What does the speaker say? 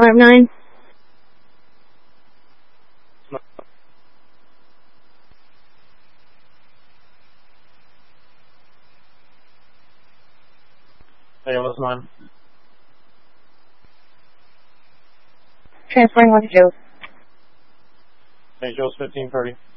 559. Hey, what's mine? Transferring 1 to Joe's. Hey, Joe's 1530.